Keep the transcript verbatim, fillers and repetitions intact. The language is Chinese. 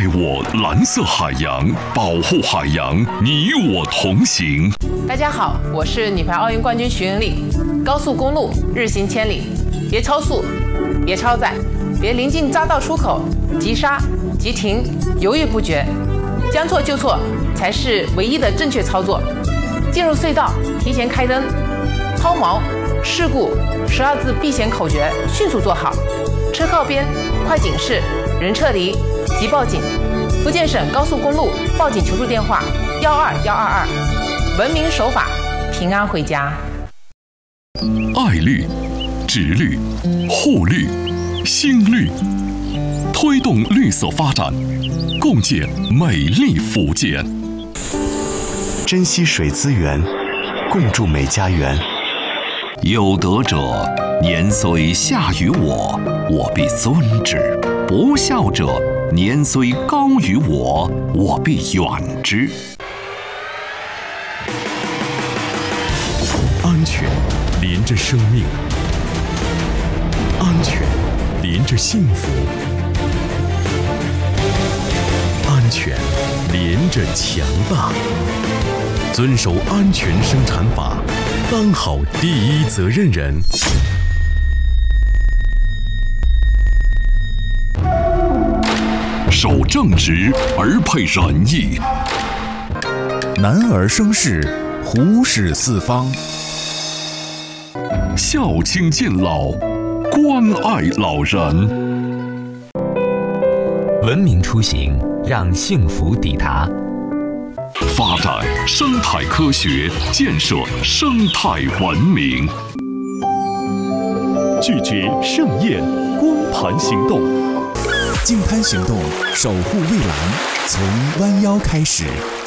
爱我蓝色海洋，保护海洋，你我同行。 大家好，我是女排奥运冠军徐云丽。高速公路日行千里，别超速，别超载，别临近匝道出口急刹、急停，犹豫不决，将错就错才是唯一的正确操作。进入隧道提前开灯，抛锚、事故十二字避险口诀迅速做好。车靠边，快警示，人撤离，即报警。福建省高速公路报警求助电话：幺二幺二二。文明守法，平安回家。 爱绿、植绿、护绿、新绿，推动绿色发展，共建美丽福建。 珍惜水资源，共筑美家园。 有德者年虽下于我，我必尊之；不孝者年虽高于我，我必远之。 安全连着生命，安全连着幸福，安全连着强大。遵守安全生产法，当好第一责任人。 守正直而配仁义， 男儿生事，虎视四方。 孝亲敬老，关爱老人。 文明出行，让幸福抵达。 发展生态科学，建设生态文明。 拒绝盛宴，光盘行动。 净滩行动，守护蔚蓝，从弯腰开始。